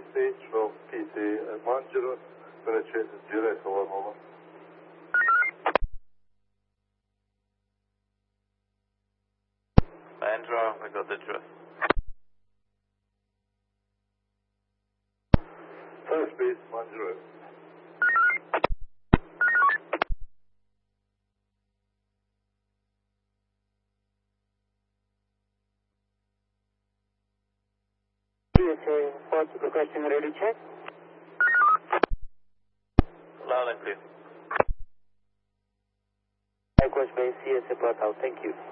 stage from PT 10, French 010. Andrew, we got the drift. First base 10. CSA report requesting a radio check. Loud and clear. Likewise, base CSA report out. Thank you.